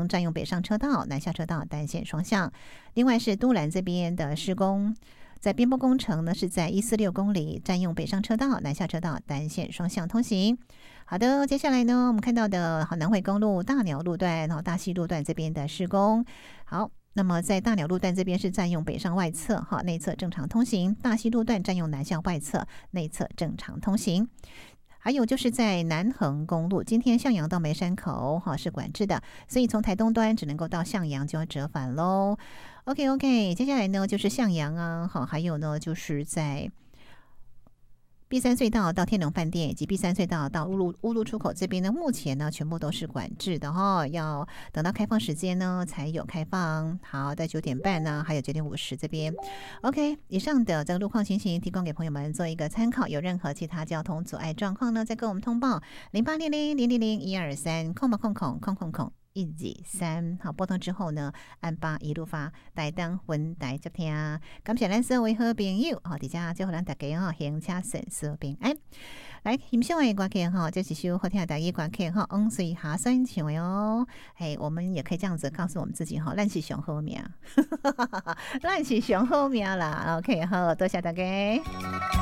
程，占用北上车道、南下车道单线双向。另外是都兰这边的施工，在边坡工程呢是在146公里，占用北上车道、南下车道单线双向通行。好的，接下来呢，我们看到的南回公路大鸟路段、大溪路段这边的施工。好，那么在大鸟路段这边是占用北上外侧，内侧正常通行；大溪路段占用南向外侧，内侧正常通行。还有就是在南横公路，今天向阳到梅山口是管制的，所以从台东端只能够到向阳就要折返喽。OK， 接下来呢就是向阳啊，还有呢就是在B3隧道到天龙饭店以及 B3隧道到乌路出口这边呢，目前呢全部都是管制的要等到开放时间呢才有开放。好，在9点半呢，还有9点50这边。OK， 以上的这个路况情形提供给朋友们做一个参考，有任何其他交通阻碍状况呢，再跟我们通报0800-000-123-123。好，拨通之后呢，按8一路发台东分台接听。感谢咱所有好朋友，伫遮祝福咱大家行车顺遂平安。来欣赏的歌曲这是首好听的台语歌曲往水下山唱的哦。我们也可以这样子告诉我们自己咱是上好命，咱是上好命啦。OK， 好，多谢大家。